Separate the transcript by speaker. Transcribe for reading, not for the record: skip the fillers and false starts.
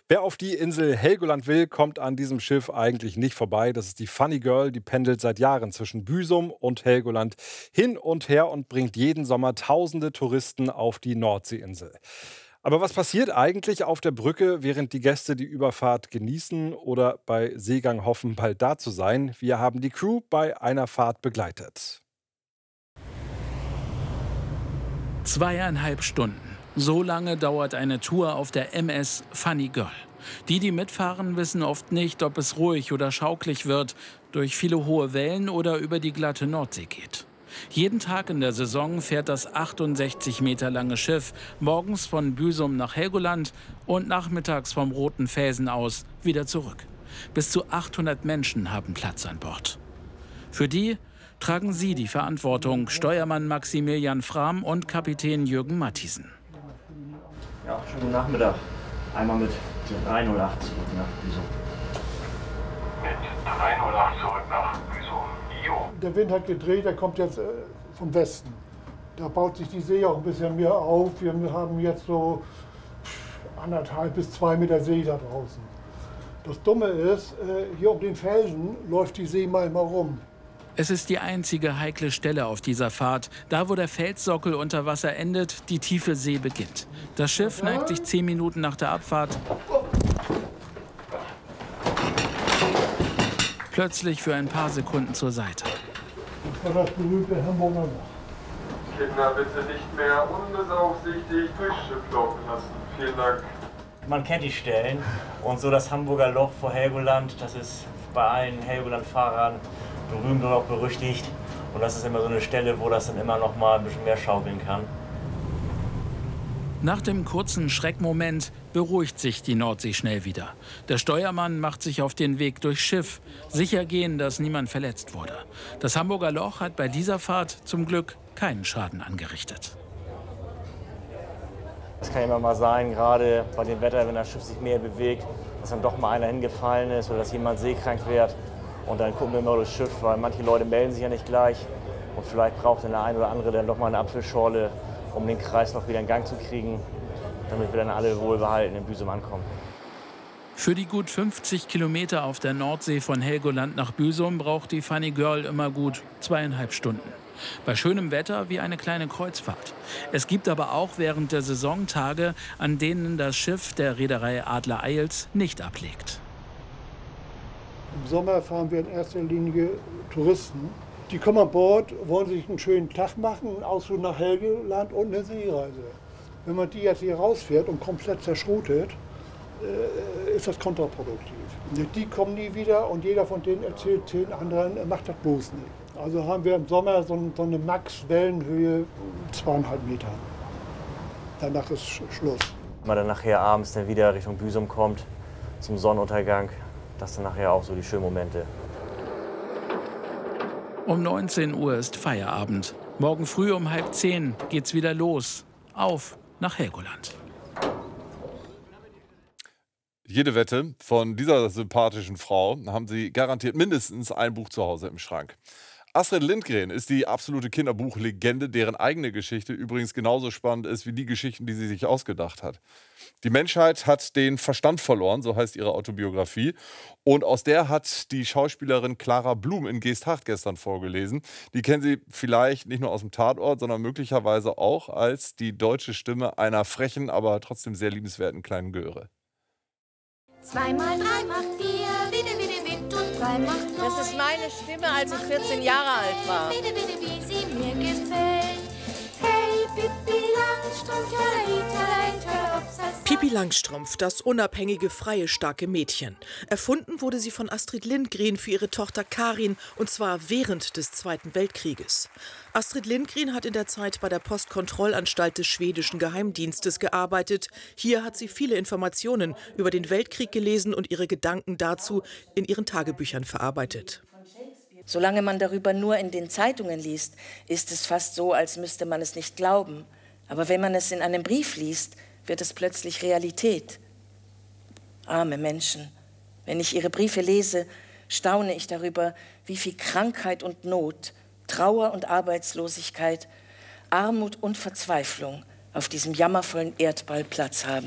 Speaker 1: Wer auf die Insel Helgoland will, kommt an diesem Schiff eigentlich nicht vorbei. Das ist die Funny Girl, die pendelt seit Jahren zwischen Büsum und Helgoland hin und her und bringt jeden Sommer tausende Touristen auf die Nordseeinsel. Aber was passiert eigentlich auf der Brücke, während die Gäste die Überfahrt genießen oder bei Seegang hoffen, bald da zu sein? Wir haben die Crew bei einer Fahrt begleitet.
Speaker 2: 2,5 Stunden. So lange dauert eine Tour auf der MS Funny Girl. Die mitfahren, wissen oft nicht, ob es ruhig oder schaukelig wird, durch viele hohe Wellen oder über die glatte Nordsee geht. Jeden Tag in der Saison fährt das 68 Meter lange Schiff morgens von Büsum nach Helgoland und nachmittags vom Roten Felsen aus wieder zurück. Bis zu 800 Menschen haben Platz an Bord. Für die tragen sie die Verantwortung, Steuermann Maximilian Frahm und Kapitän Jürgen Mathiesen.
Speaker 3: Ja, schönen Nachmittag. Einmal mit 308 zurück nach Büsum.
Speaker 4: Mit 308 zurück nach Büsum. Jo.
Speaker 5: Der Wind hat gedreht, der kommt jetzt vom Westen. Da baut sich die See auch ein bisschen mehr auf. Wir haben jetzt so 1,5 bis 2 Meter See da draußen. Das Dumme ist, hier um den Felsen läuft die See mal immer rum.
Speaker 2: Es ist die einzige heikle Stelle auf dieser Fahrt. Da, wo der Felssockel unter Wasser endet, die tiefe See beginnt. Das Schiff neigt sich 10 Minuten nach der Abfahrt plötzlich für ein paar Sekunden zur Seite.
Speaker 5: Das war das berühmte Hamburger Loch.
Speaker 4: Kinder, bitte nicht mehr unbeaufsichtigt durchs Schiff laufen lassen. Vielen Dank.
Speaker 3: Man kennt die Stellen und so das Hamburger Loch vor Helgoland, das ist bei allen Helgoland-Fahrern berühmt und auch berüchtigt. Und das ist immer so eine Stelle, wo das dann immer noch mal ein bisschen mehr schaukeln kann.
Speaker 2: Nach dem kurzen Schreckmoment beruhigt sich die Nordsee schnell wieder. Der Steuermann macht sich auf den Weg durchs Schiff. Sicher gehen, dass niemand verletzt wurde. Das Hamburger Loch hat bei dieser Fahrt zum Glück keinen Schaden angerichtet.
Speaker 3: Es kann immer mal sein, gerade bei dem Wetter, wenn das Schiff sich mehr bewegt, dass dann doch mal einer hingefallen ist oder dass jemand seekrank wird. Und dann gucken wir immer durchs Schiff, weil manche Leute melden sich ja nicht gleich. Und vielleicht braucht der eine oder andere dann doch mal eine Apfelschorle, um den Kreislauf wieder in Gang zu kriegen, damit wir dann alle wohlbehalten in Büsum ankommen.
Speaker 2: Für die gut 50 Kilometer auf der Nordsee von Helgoland nach Büsum braucht die Funny Girl immer gut 2,5 Stunden. Bei schönem Wetter wie eine kleine Kreuzfahrt. Es gibt aber auch während der Saison Tage, an denen das Schiff der Reederei Adler Eils nicht ablegt.
Speaker 5: Im Sommer fahren wir in erster Linie Touristen. Die kommen an Bord, wollen sich einen schönen Tag machen, einen Ausflug nach Helgoland und eine Seereise. Wenn man die jetzt hier rausfährt und komplett zerschrotet, ist das kontraproduktiv. Die kommen nie wieder und jeder von denen erzählt 10 anderen, macht das bloß nicht. Also haben wir im Sommer so eine Max-Wellenhöhe 2,5 Meter. Danach ist Schluss.
Speaker 3: Wenn man dann nachher abends dann wieder Richtung Büsum kommt, zum Sonnenuntergang, das sind nachher auch so die schönen Momente.
Speaker 2: Um 19 Uhr ist Feierabend. Morgen früh um 9:30 geht's wieder los. Auf nach Helgoland.
Speaker 6: Jede Wette von dieser sympathischen Frau haben Sie garantiert mindestens ein Buch zu Hause im Schrank. Astrid Lindgren ist die absolute Kinderbuchlegende, deren eigene Geschichte übrigens genauso spannend ist wie die Geschichten, die sie sich ausgedacht hat. Die Menschheit hat den Verstand verloren, so heißt ihre Autobiografie. Und aus der hat die Schauspielerin Clara Blum in Geesthacht gestern vorgelesen. Die kennen Sie vielleicht nicht nur aus dem Tatort, sondern möglicherweise auch als die deutsche Stimme einer frechen, aber trotzdem sehr liebenswerten kleinen Göre.
Speaker 7: 2 mal 3 macht 4, Witte, und 3 macht 9.
Speaker 8: Das ist meine Stimme, als ich 14 Jahre alt war.
Speaker 7: Witte, wie sie mir gefällt. Hey, Pippi Langstrumpf,
Speaker 9: Pippi Langstrumpf, das unabhängige, freie, starke Mädchen. Erfunden wurde sie von Astrid Lindgren für ihre Tochter Karin, und zwar während des Zweiten Weltkrieges. Astrid Lindgren hat in der Zeit bei der Postkontrollanstalt des schwedischen Geheimdienstes gearbeitet. Hier hat sie viele Informationen über den Weltkrieg gelesen und ihre Gedanken dazu in ihren Tagebüchern verarbeitet.
Speaker 8: Solange man darüber nur in den Zeitungen liest, ist es fast so, als müsste man es nicht glauben. Aber wenn man es in einem Brief liest, wird es plötzlich Realität. Arme Menschen. Wenn ich ihre Briefe lese, staune ich darüber, wie viel Krankheit und Not, Trauer und Arbeitslosigkeit, Armut und Verzweiflung auf diesem jammervollen Erdball Platz haben.